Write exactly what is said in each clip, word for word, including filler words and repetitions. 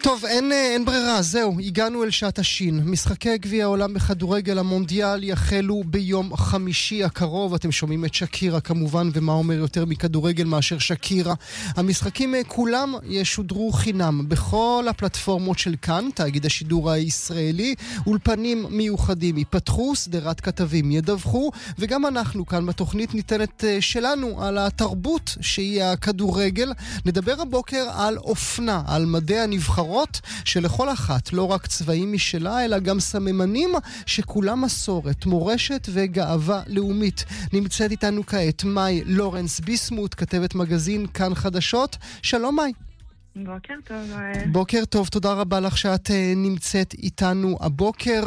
טוב, אין, אין ברירה, זהו, הגענו אל שעת השין. משחקי גביע העולם בכדורגל המונדיאל יחלו ביום חמישי הקרוב. אתם שומעים את שקירה כמובן, ומה אומר יותר מכדורגל מאשר שקירה. המשחקים כולם ישודרו חינם בכל הפלטפורמות של כאן, תאגיד השידור הישראלי. אולפנים מיוחדים ייפתחו, סדרת כתבים ידווחו, וגם אנחנו כאן בתוכנית ניתנת שלנו על התרבות שהיא הכדורגל. נדבר הבוקר על אופנה, על מדעי הנבחרות, שלכל אחת לא רק צבעים משלה, אלא גם סממנים שכולם מסורת, מורשת וגאווה לאומית. נמצאת איתנו כעת מאי לורנס ביסמוט, כתבת מגזין כאן חדשות. שלום מאי. בוקר טוב. בוקר טוב, תודה רבה לך שאת נמצאת איתנו הבוקר.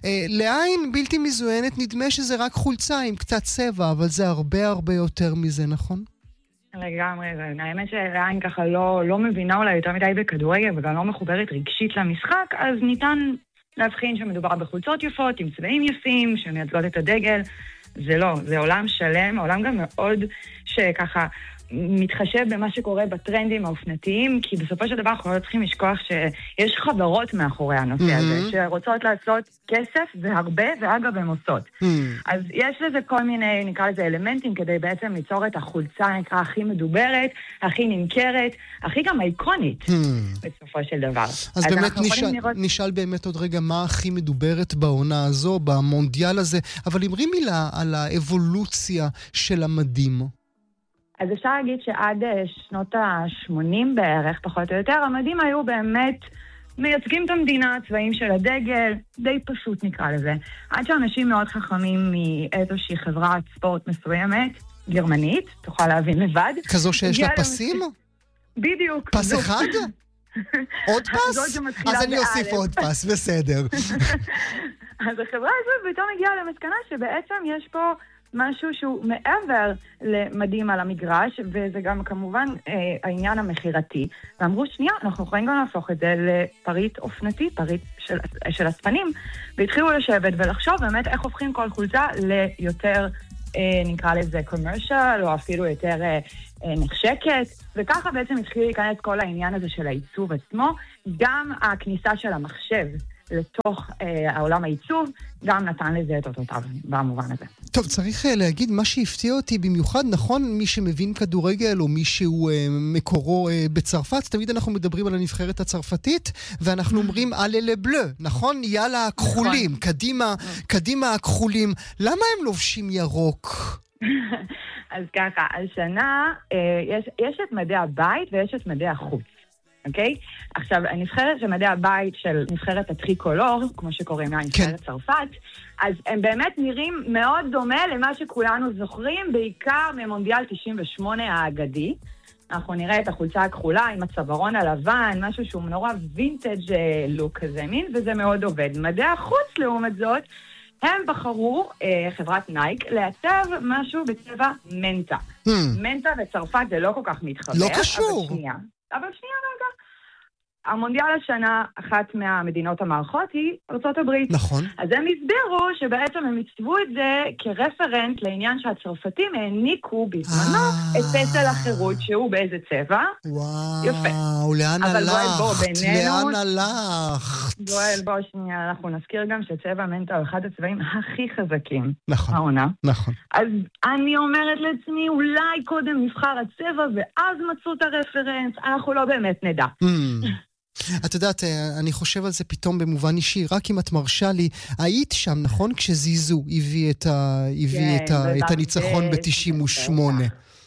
לעין בלתי מזוינת נדמה שזה רק חולצה עם קצת צבע, אבל זה הרבה הרבה יותר מזה, נכון? לגמרי, האמת שלעין ככה לא, לא מבינה אולי יותר מדי בכדורגל וגם לא מחוברת רגשית למשחק, אז ניתן להבחין שמדובר בחולצות יפות עם צבעים יפים שמייצגות את הדגל. זה לא, זה עולם שלם, עולם גם מאוד שככה מתחשב במה שקורה בטרנדים האופנתיים, כי בסופו של דבר אנחנו לא צריכים לשכוח שיש חברות מאחורי הנושא mm-hmm. הזה, שרוצות לעשות כסף והרבה, ואגב הם עושות. Mm-hmm. אז יש לזה כל מיני, נקרא לזה אלמנטים, כדי בעצם ליצור את החולצה, נקרא, הכי מדוברת, הכי נמכרת, הכי גם אייקונית, mm-hmm. בסופו של דבר. אז, אז באמת נשאל, לראות... נשאל באמת עוד רגע מה הכי מדוברת בעונה הזו, במונדיאל הזה, אבל אמרי מילה על האבולוציה של המדים. אז אפשר להגיד שעד שנות ה-שמונים בערך, פחות או יותר, המדים היו באמת מייצגים את המדינה, הצבעים של הדגל, די פשוט נקרא לזה. עד שאנשים מאוד חכמים מאיזושהי חברת ספורט מסוימת, גרמנית, תוכל להבין לבד. כזו שיש לה פסים? בדיוק. פס אחד? עוד פס? אז אני אוסיף עוד פס, בסדר. אז החברה הזו פתאום הגיעה למסקנה שבעצם יש פה משהו שהוא מעבר למדים על המגרש, וזה גם כמובן אה, העניין המחירתי. ואמרו, שנייה, אנחנו יכולים גם להפוך את זה לפריט אופנתי, פריט של, של הספנים, והתחילו לשבת ולחשוב באמת איך הופכים כל חולצה ליותר, אה, נקרא לזה קומרשל, או אפילו יותר אה, אה, נחשקת, וככה בעצם התחיל להיכנס כל העניין הזה של העיצוב עצמו, גם הכניסה של המחשב לתוך אה, העולם העיצוב, גם נתן לזה את אותותיו במובן הזה. טוב, צריך אה, להגיד, מה שהפתיע אותי במיוחד, נכון, מי שמבין כדורגל או מי שהוא אה, מקורו אה, בצרפת, תמיד אנחנו מדברים על הנבחרת הצרפתית, ואנחנו אומרים אלה לבלו, נכון? יאללה הכחולים, נכון. קדימה, קדימה הכחולים. למה הם לובשים ירוק? אז ככה, השנה אה, יש, יש את מדעי הבית ויש את מדעי החוץ. אוקיי? עכשיו, הנבחרת של מדעי הבית של נבחרת הטריקולור, כמו שקוראים לה, נבחרת צרפת, אז הם באמת נראים מאוד דומה למה שכולנו זוכרים, בעיקר ממונדיאל תשעים ושמונה האגדי. אנחנו נראה את החולצה הכחולה עם הצווארון הלבן, משהו שהוא נורא וינטג' לוק כזה מין, וזה מאוד עובד. מדעי החוץ, לעומת זאת, הם בחרו, אה, חברת נייק, לעצב משהו בצבע מנטה. Hmm. מנטה וצרפת זה לא כל כך מתחבר. לא קשור. אבל שנייה. אבל שנייה רגע. המונדיאל השנה, אחת מהמדינות המערכות היא ארצות הברית. נכון. אז הם הסבירו שבעצם הם הצבו את זה כרפרנט לעניין שהצרפתים העניקו בזמנו את פסל החירות שהוא באיזה צבע. וואו, יפה. לאן אבל הלכת? בואי, בוא, בינינו... לאן הלכת? גואל, בוא שנייה, אנחנו נזכיר גם שצבע מנטה הוא אחד הצבעים הכי חזקים. נכון. העונה. נכון. אז אני אומרת לעצמי, אולי קודם נבחר הצבע ואז מצאו את הרפרנס, אנחנו לא באמת נדע. את יודעת, אני חושב על זה פתאום במובן אישי, רק אם את מרשה לי, היית שם, נכון? כשזיזו הביא את, ה... הביא כן, את, ה... את הניצחון ב-תשעים ושמונה.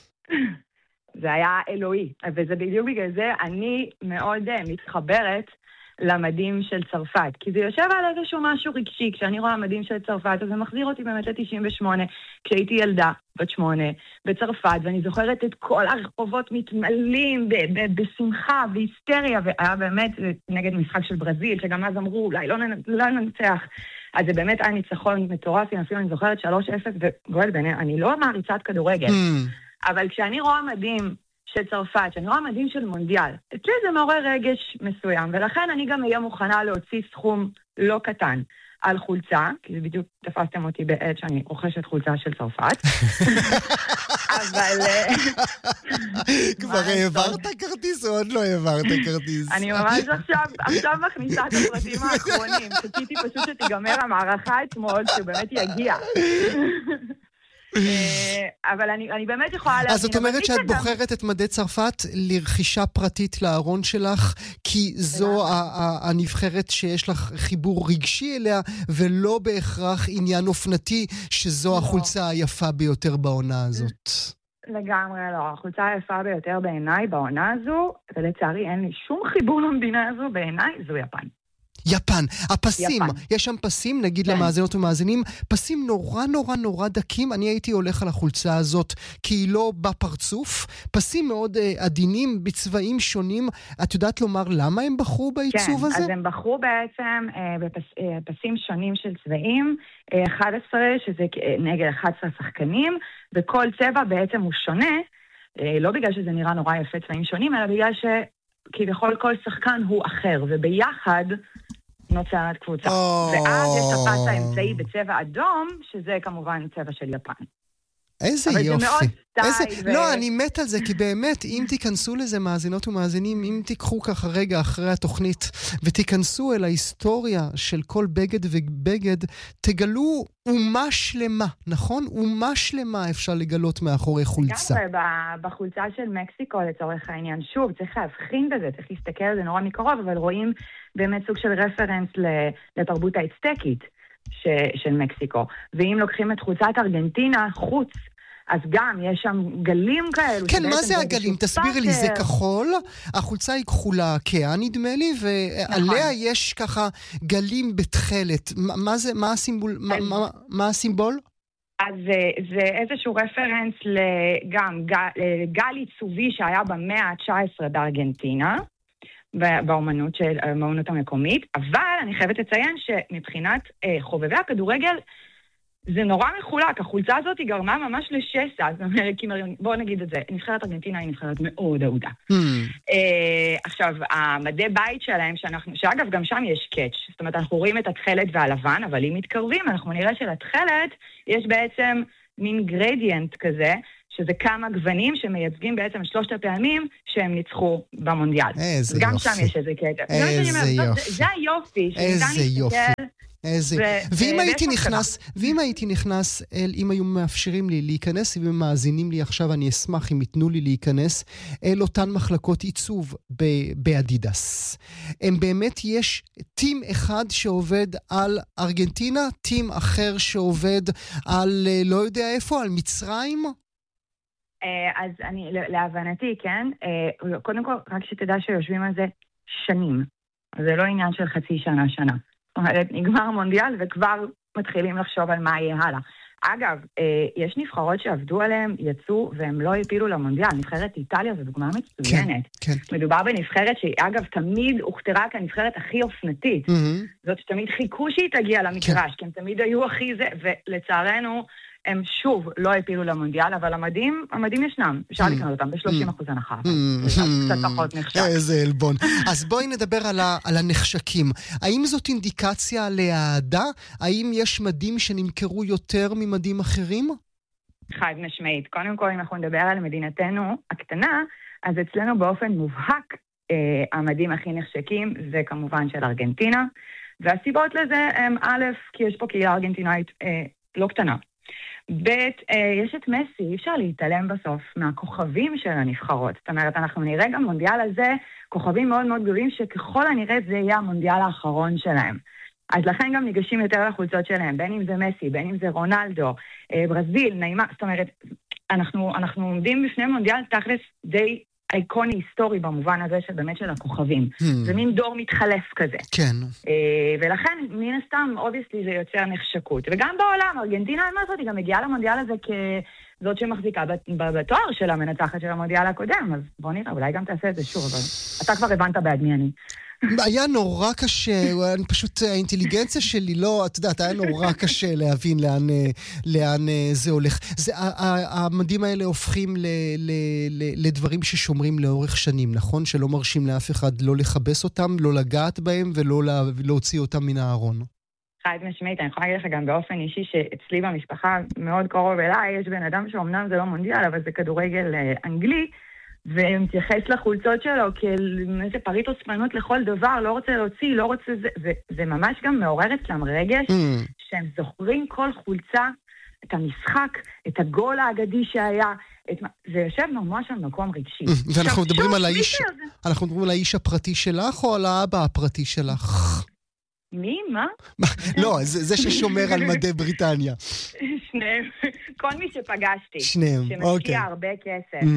זה היה אלוהי, וזה בדיוק בגלל זה אני מאוד מתחברת למדים של צרפת, כי זה יושב על איזשהו משהו רגשי. כשאני רואה מדים של צרפת, אז זה מחזיר אותי באמת ל-תשעים ושמונה, כשהייתי ילדה בת שמונה בצרפת, ואני זוכרת את כל הרחובות מתמלאים ב- ב- בשמחה והיסטריה, והיה באמת נגד משחק של ברזיל, שגם אז אמרו, אולי לא, נ- לא ננצח. אז זה באמת היה ניצחון מטורף, אפילו אני זוכרת שלוש אפס, וגואל בני, אני לא מעריצת כדורגל, mm. אבל כשאני רואה מדים של צרפת, שאני רואה מדים של מונדיאל, אצלי זה מעורר רגש מסוים, ולכן אני גם אהיה מוכנה להוציא סכום לא קטן על חולצה, כי בדיוק תפסתם אותי בעת שאני רוכשת חולצה של צרפת, אבל... כבר העברת כרטיס או עוד לא העברת כרטיס? אני ממש עכשיו מכניסה את הפרטים האחרונים. חיכיתי פשוט שתיגמר המערכה אתמול, שהוא באמת יגיע. אבל אני, אני באמת יכולה להבין... אז זאת אומרת שאת בוחרת את מדי צרפת לרכישה פרטית לארון שלך, כי זו הנבחרת שיש לך חיבור רגשי אליה, ולא בהכרח עניין אופנתי, שזו החולצה היפה ביותר בעונה הזאת. לגמרי לא. החולצה היפה ביותר בעיניי בעונה הזו, ולצערי אין לי שום חיבור למדינה הזו, בעיניי זו יפן. יפן, הפסים, יפן. יש שם פסים, נגיד כן. למאזינות ומאזינים, פסים נורא נורא נורא דקים, אני הייתי הולך על החולצה הזאת, כי היא לא בפרצוף, פסים מאוד uh, עדינים, בצבעים שונים, את יודעת לומר למה הם בחרו בעיצוב כן, הזה? כן, אז הם בחרו בעצם uh, בפס, uh, פסים שונים של צבעים, uh, אחד עשרה, שזה uh, נגד אחד עשר שחקנים, וכל צבע בעצם הוא שונה, uh, לא בגלל שזה נראה נורא יפה צבעים שונים, אלא בגלל ש... כי בכל כל שחקן הוא אחר, וביחד נוצרת קבוצה. Oh. ואז יש הפס האמצעי בצבע אדום, שזה כמובן צבע של יפן. איזה אבל יופי. זה מאוד איזה... סטייל. ו... לא, אני מת על זה, כי באמת, אם תיכנסו לזה מאזינות ומאזינים, אם תיקחו ככה רגע אחרי התוכנית, ותיכנסו אל ההיסטוריה של כל בגד ובגד, תגלו אומה שלמה, נכון? אומה שלמה אפשר לגלות מאחורי חולצה. גם בחולצה של מקסיקו, לצורך העניין, שוב, צריך להבחין בזה, צריך להסתכל על זה נורא מקרוב, אבל רואים באמת סוג של רפרנס לתרבות האצטקית של מקסיקו. ואם לוקחים את חולצת ארגנטינה, חוץ, אז גם יש שם גלים כאלו. כן, מה זה הגלים? תסבירי לי, זה כחול, החולצה היא כחולה כהה, נדמה לי, ועליה יש ככה גלים בתחלת. מה זה, מה הסימבול? מה הסימבול? אז זה איזשהו רפרנס גם גל עיצובי שהיה במאה ה-תשע עשרה בארגנטינה, באומנות של האומנות המקומית, אבל אני חייבת לציין שמבחינת חובבי הכדורגל, זה נורא מחולק, החולצה הזאת היא גרמה ממש לשסע, זאת אומרת, בואו נגיד את זה, נבחרת ארגנטינה היא נבחרת מאוד אהודה. Mm. Uh, עכשיו, המדי בית שלהם, שאנחנו, שאגב גם שם יש קאץ', זאת אומרת, אנחנו רואים את התחלת והלבן, אבל אם מתקרבים, אנחנו נראה שלתחלת יש בעצם מין גרדיאנט כזה, שזה כמה גוונים שמייצגים בעצם שלושת הפעמים שהם ניצחו במונדיאל. איזה גם יופי. שם יש איזה קטע. איזה יופי. זה היופי. איזה יופי. איזה... ואם הייתי נכנס, ואם הייתי נכנס, אל, אם היו מאפשרים לי להיכנס, אם הם מאזינים לי עכשיו, אני אשמח אם ייתנו לי להיכנס, אל אותן מחלקות עיצוב באדידס. הם באמת יש טים אחד שעובד על ארגנטינה, טים אחר שעובד על, לא יודע איפה, על מצרים? אז אני, להבנתי, כן, קודם כל, רק שתדע שיושבים על זה שנים. זה לא עניין של חצי שנה, שנה. זאת אומרת, נגמר מונדיאל וכבר מתחילים לחשוב על מה יהיה הלאה. אגב, יש נבחרות שעבדו עליהם, יצאו והם לא הפילו למונדיאל. נבחרת איטליה זו דוגמה מצוינת. כן, כן. מדובר בנבחרת שהיא אגב תמיד הוכתרה כנבחרת הכי אופנתית. Mm-hmm. זאת שתמיד חיכו שהיא תגיע למגרש, כן. כי הם תמיד היו הכי זה, ולצערנו הם שוב לא הפילו למונדיאל, אבל המדים, המדים ישנם. אפשר לקנות אותם ב-שלושים אחוז הנחה. קצת פחות נחשק. איזה אלבון. אז בואי נדבר על הנחשקים. האם זאת אינדיקציה להעדה? האם יש מדים שנמכרו יותר ממדים אחרים? חד משמעית. קודם כל, אם אנחנו נדבר על מדינתנו הקטנה, אז אצלנו באופן מובהק, המדים הכי נחשקים זה כמובן של ארגנטינה, והסיבות לזה הם א', כי יש פה קהילה ארגנטינאית לא קטנה. ב', יש את מסי, אי אפשר להתעלם בסוף מהכוכבים של הנבחרות. זאת אומרת, אנחנו נראה גם מונדיאל הזה, כוכבים מאוד מאוד גדולים, שככל הנראה זה יהיה המונדיאל האחרון שלהם. אז לכן גם ניגשים יותר לחולצות שלהם, בין אם זה מסי, בין אם זה רונלדו, ברזיל, נעימה, זאת אומרת, אנחנו, אנחנו עומדים בפני מונדיאל תכלס די אייקוני היסטורי במובן הזה שבאמת של הכוכבים. Hmm. זה מין דור מתחלף כזה. כן. Uh, ולכן, מן הסתם, obviously זה יוצר נחשקות. וגם בעולם, ארגנטינה, מה זאת, היא גם מגיעה למונדיאל הזה כזאת שמחזיקה בתואר של המנצחת של המונדיאל הקודם. אז בוא נראה, אולי גם תעשה את זה שוב, אבל אתה כבר הבנת בעד מי אני. היה נורא קשה, אני פשוט, האינטליגנציה שלי לא, את יודעת, היה נורא קשה להבין לאן, לאן זה הולך. זה, המדים האלה הופכים ל, ל, ל, לדברים ששומרים לאורך שנים, נכון? שלא מרשים לאף אחד לא לחבס אותם, לא לגעת בהם ולא לה, להוציא אותם מן הארון. חד משמעית, אני יכולה להגיד לך גם באופן אישי שאצלי במשפחה מאוד קרוב אליי, יש בן אדם שאומנם זה לא מונדיאל, אבל זה כדורגל אנגלי, ומתייחס לחולצות שלו כאיזה פריט אוספנות לכל דבר, לא רוצה להוציא, לא רוצה זה, וזה ממש גם מעורר אצלם רגש, mm. שהם זוכרים כל חולצה, את המשחק, את הגול האגדי שהיה, את... זה יושב ממש על מקום רגשי. Mm. ואנחנו מדברים על האיש, אנחנו מדברים על האיש הפרטי שלך, או על האבא הפרטי שלך? מי? מה? לא, זה ששומר על מדי בריטניה. שניהם, כל מי שפגשתי. שניהם, אוקיי. שמשקיע הרבה כסף.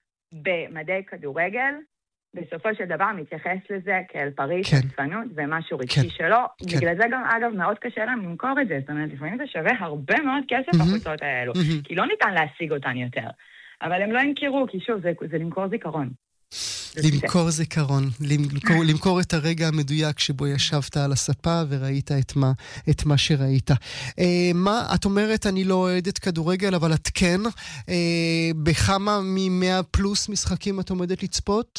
במדי כדורגל, בסופו של דבר מתייחס לזה כאל פריט, אספנות ומשהו רגשי שלו. בגלל זה גם, אגב, מאוד קשה להם למכור את זה. זאת אומרת, לפעמים זה שווה הרבה מאוד כסף החוצות האלו, כי לא ניתן להשיג אותן יותר. אבל הם לא ימכרו, כי שוב, זה למכור זיכרון. למכור זיכרון, למכור, למכור את הרגע המדויק שבו ישבת על הספה וראית את מה, את מה שראית. אה, מה, את אומרת, אני לא אוהדת כדורגל, אבל את כן, אה, בכמה מ-מאה פלוס משחקים את עומדת לצפות?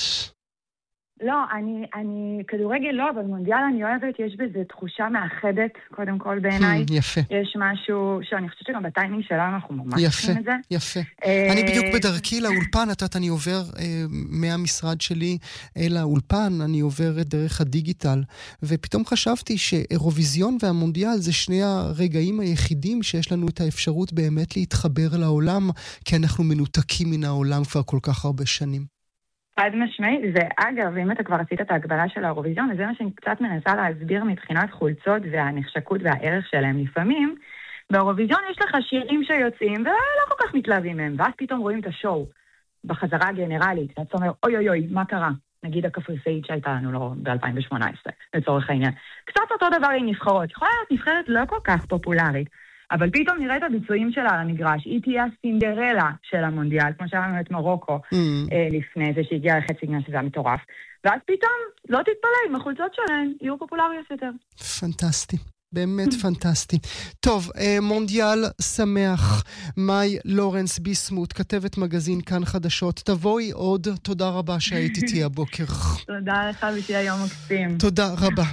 לא, אני, אני, כדורגל לא, אבל מונדיאל אני אוהבת, יש בזה תחושה מאחדת, קודם כל בעיניי. יפה. יש משהו שאני חושבת שגם בטיימינג שלנו אנחנו ממש יפה, את זה. יפה. אני בדיוק בדרכי לאולפן, את אני עובר מהמשרד שלי אל האולפן, אני עובר דרך הדיגיטל, ופתאום חשבתי שאירוויזיון והמונדיאל זה שני הרגעים היחידים שיש לנו את האפשרות באמת להתחבר לעולם, כי אנחנו מנותקים מן העולם כבר כל כך הרבה שנים. חד משמעית, ואגב, אם אתה כבר עשית את ההגבלה של האירוויזיון, וזה מה שאני קצת מנסה להסביר מבחינת חולצות והנחשקות והערך שלהם לפעמים, באירוויזיון יש לך שירים שיוצאים ולא כל כך מתלהבים מהם, ואז פתאום רואים את השואו בחזרה הגנרלית, ואתה אומר, אוי אוי אוי, מה קרה? נגיד הקפריסאית שהייתה לנו לא ב-אלפיים שמונה עשרה, לצורך העניין. קצת אותו דבר עם נבחרות, יכולה להיות נבחרת לא כל כך פופולרית, אבל פתאום נראה את הביצועים שלה על המגרש. היא תהיה הסינדרלה של המונדיאל, כמו שהיה לנו את מרוקו mm. אה, לפני זה שהגיעה לחצי גמר שזה היה מטורף. ואז פתאום, לא תתפלא, עם החולצות שלהן יהיו פופולריות יותר. פנטסטי. באמת פנטסטי. טוב, אה, מונדיאל שמח. מאי לורנס ביסמוט, כתבת מגזין כאן חדשות. תבואי עוד. תודה רבה שהיית איתי הבוקר. תודה לך, ביתי היום מקסים. תודה רבה.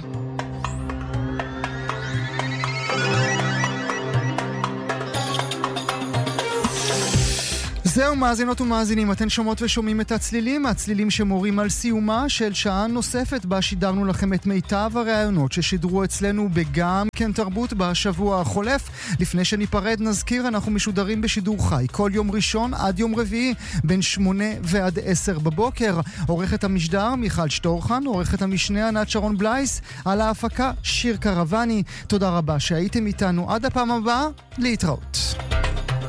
זהו מאזינות ומאזינים, אתן שומעות ושומעים את הצלילים, הצלילים שמורים על סיומה של שעה נוספת בה שידרנו לכם את מיטב הרעיונות ששידרו אצלנו בגם כן תרבות בשבוע החולף. לפני שניפרד נזכיר, אנחנו משודרים בשידור חי כל יום ראשון עד יום רביעי בין שמונה ועד עשר בבוקר. עורכת המשדר מיכל שטורחן, עורכת המשנה ענת שרון בלייס, על ההפקה שיר קרבני. תודה רבה שהייתם איתנו, עד הפעם הבאה, להתראות.